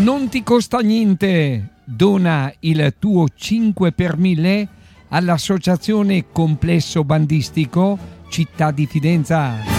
Non ti costa niente. Dona il tuo 5 per 1000 all'Associazione Complesso Bandistico Città di Fidenza.